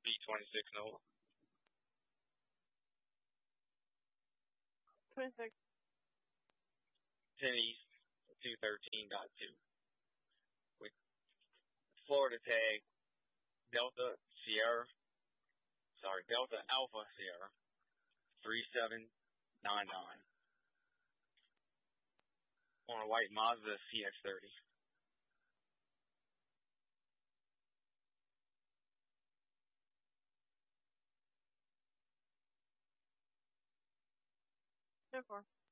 B26 Nova. 26. 10 East 213.2. With Florida tag Delta Alpha Sierra 3799. On a white Mazda CX-30. No 4.